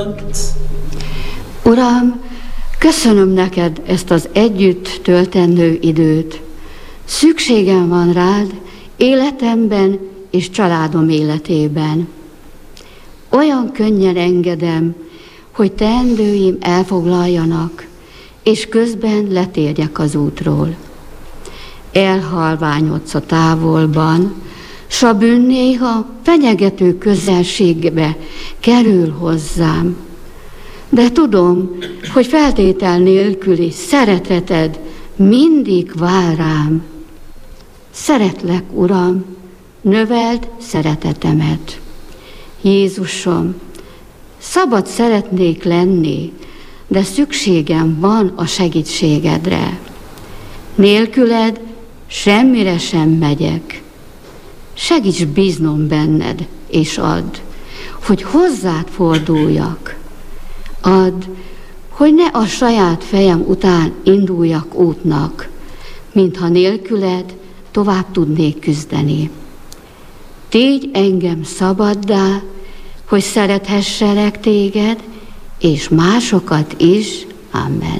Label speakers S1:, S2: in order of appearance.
S1: Uram, köszönöm neked ezt az együtt töltendő időt. Szükségem van rád életemben és családom életében. Olyan könnyen engedem, hogy teendőim elfoglaljanak, és közben letérjek az útról. Elhalványodsz a távolban, s a bűn néha fenyegető közelségbe kerül hozzám. De tudom, hogy feltétel nélküli szereteted mindig vár rám. Szeretlek, Uram, növeld szeretetemet. Jézusom, szabad szeretnék lenni, de szükségem van a segítségedre. Nélküled semmire sem megyek. Segíts bíznom benned, és add, hogy hozzád forduljak. Add, hogy ne a saját fejem után induljak útnak, mintha nélküled tovább tudnék küzdeni. Tégy engem szabaddá, hogy szerethesselek téged, és másokat is. Amen.